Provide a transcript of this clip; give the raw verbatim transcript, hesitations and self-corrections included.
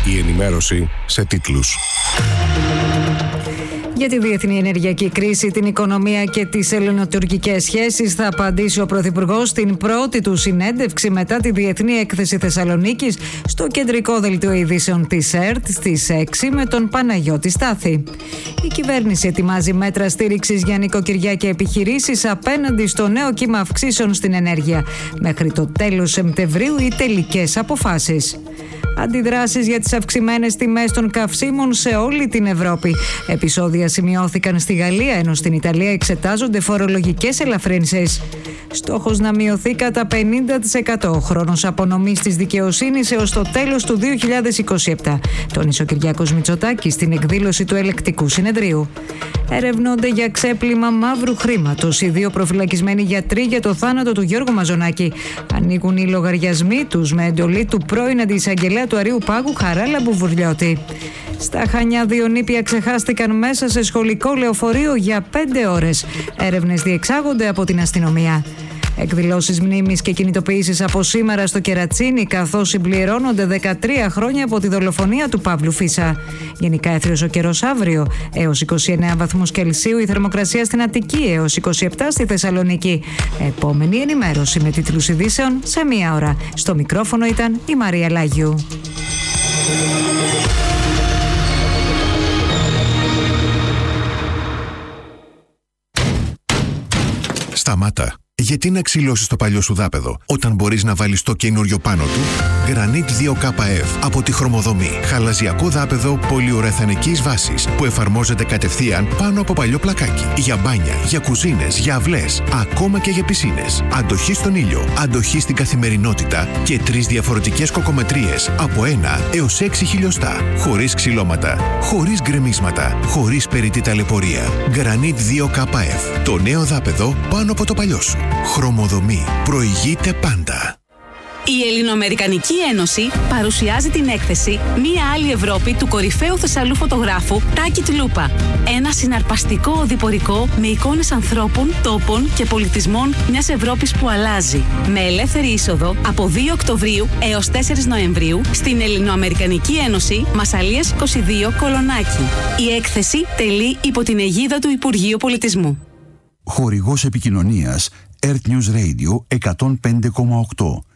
Η ενημέρωση σε τίτλους. Για τη διεθνή ενεργειακή κρίση, την οικονομία και τις ελληνοτουρκικές σχέσεις θα απαντήσει ο Πρωθυπουργός στην πρώτη του συνέντευξη μετά τη Διεθνή Έκθεση Θεσσαλονίκης στο κεντρικό δελτίο ειδήσεων της ΕΡΤ στις έξι με τον Παναγιώτη Στάθη. Η κυβέρνηση ετοιμάζει μέτρα στήριξης για νοικοκυριά και επιχειρήσεις απέναντι στο νέο κύμα αυξήσεων στην ενέργεια. Μέχρι το τέλος Σεπτεμβρίου οι τελικές αποφάσεις. Αντιδράσεις για τις αυξημένες τιμές των καυσίμων σε όλη την Ευρώπη. Επεισόδια σημειώθηκαν στη Γαλλία, ενώ στην Ιταλία εξετάζονται φορολογικές ελαφρύνσεις. Στόχος να μειωθεί κατά πενήντα τοις εκατό ο χρόνος απονομής της δικαιοσύνης έως το τέλος του δύο χιλιάδες είκοσι επτά, τόνισε ο Κυριάκος Μητσοτάκης στην εκδήλωση του Ελεκτικού Συνεδρίου. Ερευνώνται για ξέπλυμα μαύρου χρήματος οι δύο προφυλακισμένοι γιατροί για το θάνατο του Γιώργου Μαζονάκη. Ανοίγουν οι λογαριασμοί τους με εντολή του πρώην αντιεισαγγελέα του Αρείου Πάγου Χαράλα Μπουβουρλιώτη. Στα Χανιά δύο νήπια ξεχάστηκαν μέσα σε σχολικό λεωφορείο για πέντε ώρες. Έρευνες διεξάγονται από την αστυνομία. Εκδηλώσεις μνήμης και κινητοποιήσεις από σήμερα στο Κερατσίνι, καθώς συμπληρώνονται δεκατρία χρόνια από τη δολοφονία του Παύλου Φίσα. Γενικά έθριος ο καιρός αύριο, έως είκοσι εννέα βαθμούς Κελσίου, η θερμοκρασία στην Αττική έως είκοσι επτά στη Θεσσαλονίκη. Επόμενη ενημέρωση με τίτλους ειδήσεων σε μία ώρα. Στο μικρόφωνο ήταν η Μαρία Λάγιου. Σταμάτα. Γιατί να ξυλώσεις το παλιό σου δάπεδο όταν μπορείς να βάλεις το καινούριο πάνω του? Granit δύο K F από τη Χρωμοδομή. Χαλαζιακό δάπεδο πολυουρεθανικής βάσης που εφαρμόζεται κατευθείαν πάνω από παλιό πλακάκι. Για μπάνια, για κουζίνες, για αυλές, ακόμα και για πισίνες. Αντοχή στον ήλιο, αντοχή στην καθημερινότητα και τρεις διαφορετικές κοκομετρίες από ένα έως έξι χιλιοστά. Χωρίς ξυλώματα, χωρίς γκρεμίσματα, χωρίς περιττή ταλαιπωρία. Granit δύο K F. Το νέο δάπεδο πάνω από το παλιό σου. Χρωμοδομή. Προηγείται πάντα. Η Ελληνοαμερικανική Ένωση παρουσιάζει την έκθεση «Μία άλλη Ευρώπη» του κορυφαίου Θεσσαλού φωτογράφου Τάκη Τλούπα. Ένα συναρπαστικό οδηπορικό με εικόνες ανθρώπων, τόπων και πολιτισμών μιας Ευρώπης που αλλάζει. Με ελεύθερη είσοδο από δύο Οκτωβρίου έως τέσσερις Νοεμβρίου στην Ελληνοαμερικανική Ένωση Μασσαλίας είκοσι δύο Κολονάκι. Η έκθεση τελεί υπό την αιγίδα του Υπουργείου Πολιτισμού. Χορηγός επικοινωνίας ΕΡΤ News Radio εκατόν πέντε κόμμα οκτώ.